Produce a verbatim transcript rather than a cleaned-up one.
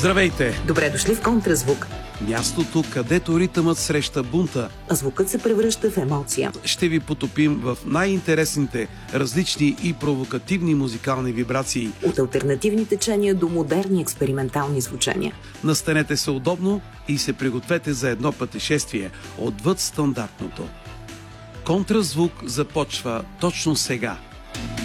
Здравейте! Добре дошли в Контразвук. Мястото, където ритъмът среща бунта, а звукът се превръща в емоция. Ще ви потопим в най-интересните, различни и провокативни музикални вибрации. От алтернативни течения до модерни експериментални звучания. Настанете се удобно и се пригответе за едно пътешествие отвъд стандартното. Контразвук започва точно сега.